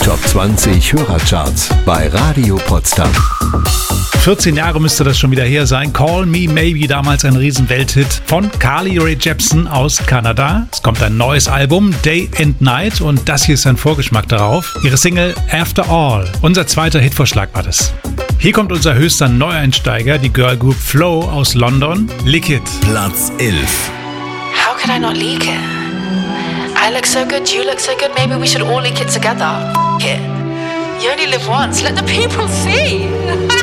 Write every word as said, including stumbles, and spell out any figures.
Top zwanzig Hörercharts bei Radio Potsdam. vierzehn Jahre müsste das schon wieder her sein. Call Me Maybe, damals ein Riesen-Welthit von Carly Rae Jepsen aus Kanada. Es kommt ein neues Album, Day and Night, und das hier ist ein Vorgeschmack darauf. Ihre Single After All. Unser zweiter Hitvorschlag war das. Hier kommt unser höchster Neueinsteiger, die Girl Group Flow aus London, Lick It. Platz elf. How could I not leak it? I look so good, you look so good, maybe we should all leak it together. F it. You only live once, let the people see.